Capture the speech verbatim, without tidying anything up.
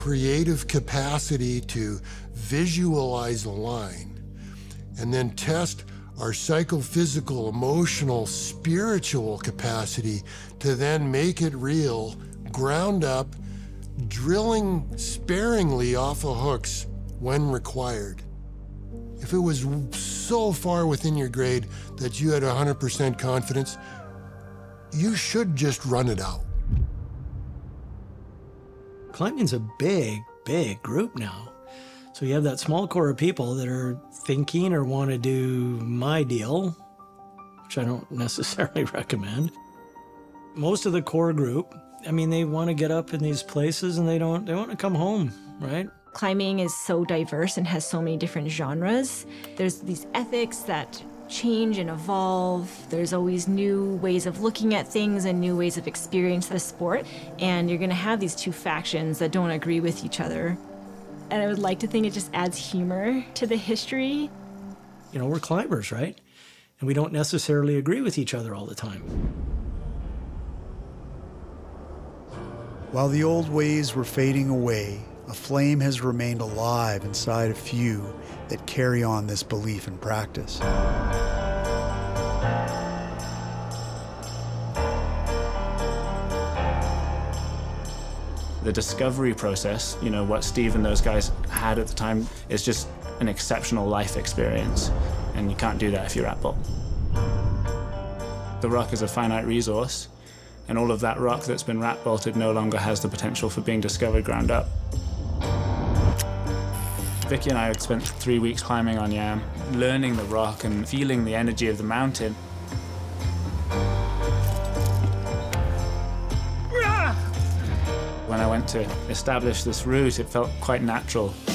creative capacity to visualize a line, and then test our psychophysical, emotional, spiritual capacity to then make it real, ground up, drilling sparingly off of hooks when required. If it was so far within your grade that you had one hundred percent confidence, you should just run it out. Climbing's a big, big group now. So you have that small core of people that are thinking or want to do my deal, which I don't necessarily recommend. Most of the core group, I mean, they want to get up in these places and they don't, they want to come home, right? Climbing is so diverse and has so many different genres. There's these ethics that change and evolve. There's always new ways of looking at things and new ways of experiencing the sport. And you're gonna have these two factions that don't agree with each other. And I would like to think it just adds humor to the history. You know, we're climbers, right? And we don't necessarily agree with each other all the time. While the old ways were fading away, a flame has remained alive inside a few that carry on this belief and practice. The discovery process, you know, what Steve and those guys had at the time is just an exceptional life experience, and you can't do that if you're rat bolt. The rock is a finite resource, and all of that rock that's been rat bolted no longer has the potential for being discovered ground up. Vicky and I had spent three weeks climbing on Yam, learning the rock and feeling the energy of the mountain. When I went to establish this route, it felt quite natural.